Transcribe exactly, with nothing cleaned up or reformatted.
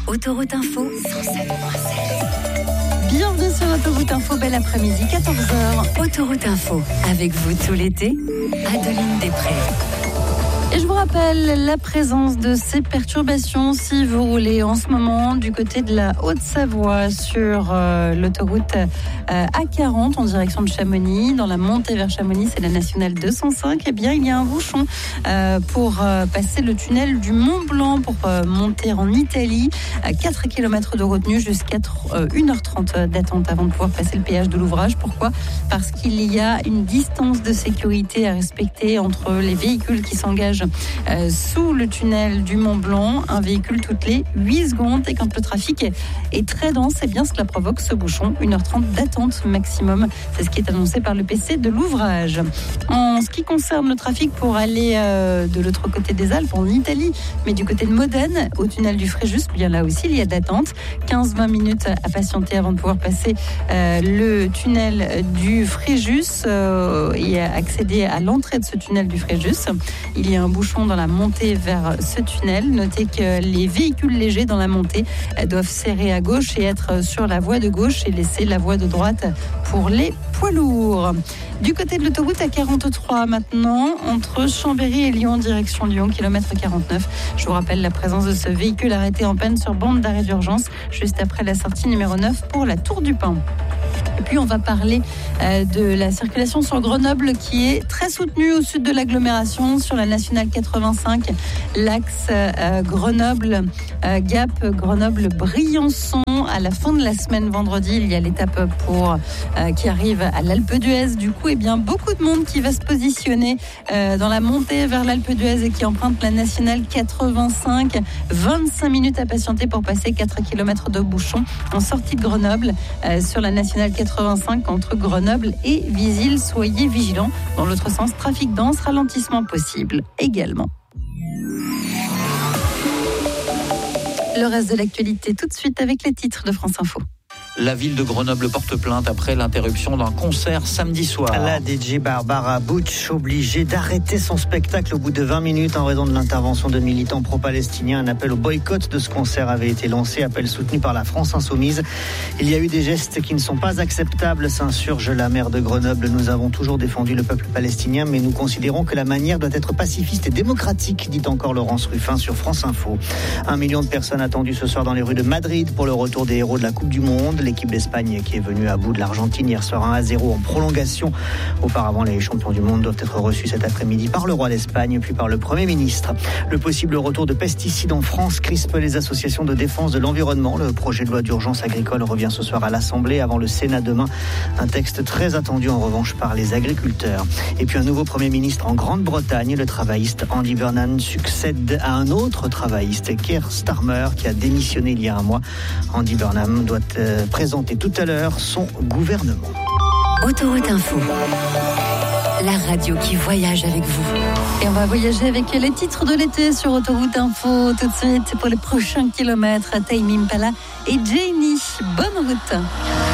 Autoroute Info, cent sept point sept. Bienvenue sur Autoroute Info, bel après-midi, quatorze heures. Autoroute Info, avec vous tout l'été, Adeline Després. Et je vous rappelle la présence de ces perturbations si vous roulez en ce moment du côté de la Haute-Savoie sur euh, l'autoroute euh, A quarante en direction de Chamonix. Dans la montée vers Chamonix, c'est la nationale deux cent cinq. Eh bien, il y a un bouchon euh, pour euh, passer le tunnel du Mont Blanc pour euh, monter en Italie. À quatre kilomètres de retenue jusqu'à euh, une heure trente d'attente avant de pouvoir passer le péage de l'ouvrage. Pourquoi ? Parce qu'il y a une distance de sécurité à respecter entre les véhicules qui s'engagent Euh, sous le tunnel du Mont Blanc, un véhicule toutes les huit secondes. Et quand le trafic est, est très dense, eh bien cela provoque ce bouchon, une heure trente d'attente maximum. C'est ce qui est annoncé par le P C de l'ouvrage. En ce qui concerne le trafic pour aller euh, de l'autre côté des Alpes, en Italie, mais du côté de Modène, au tunnel du Fréjus, bien là aussi il y a d'attente. quinze à vingt minutes à patienter avant de pouvoir passer euh, le tunnel du Fréjus euh, et accéder à l'entrée de ce tunnel du Fréjus. Il y a un bouchon dans la montée vers ce tunnel. Notez que les véhicules légers dans la montée doivent serrer à gauche et être sur la voie de gauche et laisser la voie de droite pour les poids lourds. Du côté de l'autoroute A quarante-trois maintenant, entre Chambéry et Lyon, direction Lyon, kilomètre quarante-neuf. Je vous rappelle la présence de ce véhicule arrêté en panne sur bande d'arrêt d'urgence juste après la sortie numéro neuf pour la Tour du Pin. Et puis on va parler euh, de la circulation sur Grenoble qui est très soutenue au sud de l'agglomération sur la nationale quatre-vingt-cinq, l'axe euh, Grenoble euh, Gap, Grenoble Briançon. À la fin de la semaine vendredi, il y a l'étape pour euh, qui arrive à l'Alpe d'Huez. Du coup, eh bien beaucoup de monde qui va se positionner euh, dans la montée vers l'Alpe d'Huez et qui emprunte la nationale quatre-vingt-cinq. vingt-cinq minutes à patienter pour passer quatre kilomètres de bouchon en sortie de Grenoble euh, sur la nationale quatre-vingt-cinq entre Grenoble et Visil. Soyez vigilants. Dans l'autre sens, trafic dense, ralentissement possible également. Le reste de l'actualité tout de suite avec les titres de France Info. La ville de Grenoble porte plainte après l'interruption d'un concert samedi soir. La D J Barbara Butch obligée d'arrêter son spectacle au bout de vingt minutes en raison de l'intervention de militants pro-palestiniens. Un appel au boycott de ce concert avait été lancé, appel soutenu par la France Insoumise. Il y a eu des gestes qui ne sont pas acceptables, s'insurge la maire de Grenoble. Nous avons toujours défendu le peuple palestinien, mais nous considérons que la manière doit être pacifiste et démocratique, dit encore Laurence Ruffin sur France Info. Un million de personnes attendues ce soir dans les rues de Madrid pour le retour des héros de la Coupe du Monde. L'équipe d'Espagne qui est venue à bout de l'Argentine hier soir un à zéro en prolongation. Auparavant, les champions du monde doivent être reçus cet après-midi par le roi d'Espagne puis par le Premier ministre. Le possible retour de pesticides en France crispe les associations de défense de l'environnement. Le projet de loi d'urgence agricole revient ce soir à l'Assemblée avant le Sénat demain. Un texte très attendu en revanche par les agriculteurs. Et puis un nouveau Premier ministre en Grande-Bretagne. Le travailliste Andy Burnham succède à un autre travailliste, Keir Starmer, qui a démissionné il y a un mois. Andy Burnham doit euh, présenter tout à l'heure son gouvernement. Autoroute Info, la radio qui voyage avec vous. Et on va voyager avec les titres de l'été sur Autoroute Info tout de suite pour les prochains kilomètres. Tame Impala et Janie. Bonne route.